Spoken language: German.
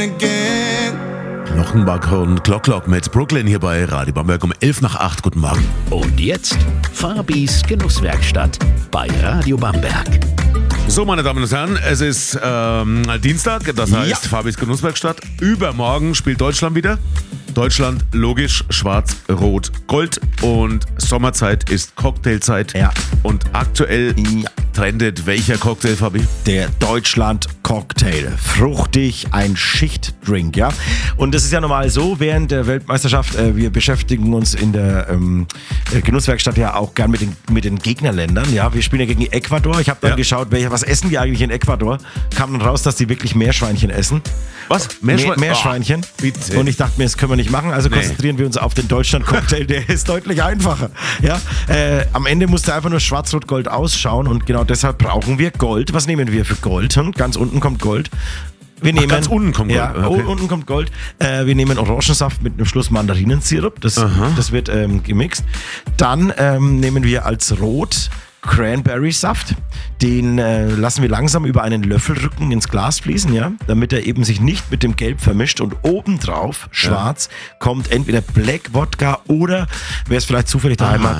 again. Lochenbach und Glock mit Brooklyn hier bei Radio Bamberg um 7:11. Guten Morgen. Und jetzt Fabis Genusswerkstatt bei Radio Bamberg. So, meine Damen und Herren, es ist Dienstag, das heißt Fabis Genusswerkstatt. Übermorgen spielt Deutschland wieder. Deutschland, logisch, schwarz, rot, gold und Sommerzeit ist Cocktailzeit. Ja. Und aktuell trendet welcher Cocktail, Fabi? Der Deutschland-Cocktail. Fruchtig, ein Schichtdrink, ja. Und das ist ja normal so, während der Weltmeisterschaft, wir beschäftigen uns in der Genusswerkstatt ja auch gern mit den Gegnerländern, ja. Wir spielen ja gegen Ecuador. Ich habe dann geschaut, was essen die eigentlich in Ecuador? Kam dann raus, dass die wirklich Meerschweinchen essen. Was? Meerschweinchen. Oh, bitte. Und ich dachte mir, das können wir nicht machen, also konzentrieren wir uns auf den Deutschland-Cocktail, der ist deutlich einfacher. Ja? Am Ende musste einfach nur Schwarz-Rot-Gold ausschauen und genau deshalb brauchen wir Gold. Was nehmen wir für Gold? Ganz unten kommt Gold. Wir nehmen, ganz unten kommt Gold. Ja, unten kommt Gold. Wir nehmen Orangensaft mit einem Schluss Mandarinensirup. Das wird gemixt. Dann nehmen wir als Rot Cranberry-Saft. Den lassen wir langsam über einen Löffelrücken ins Glas fließen, ja, damit er eben sich nicht mit dem Gelb vermischt. Und obendrauf, schwarz, kommt entweder Black Wodka oder, wer es vielleicht zufällig daheim hat,